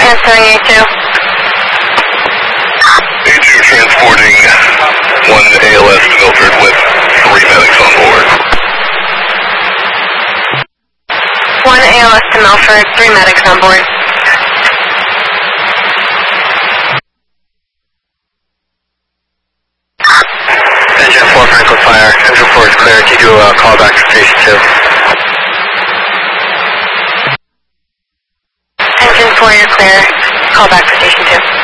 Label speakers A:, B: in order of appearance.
A: Transferring A2.
B: A2 transporting 1 ALS to Milford with 3 medics on board.
A: 1 ALS to Milford, 3 medics on board.
C: Engine 4 Franklin Fire. Engine 4 is clear. Can you do a call back to station 2?
A: Engine 4, you're clear. Call back to station 2.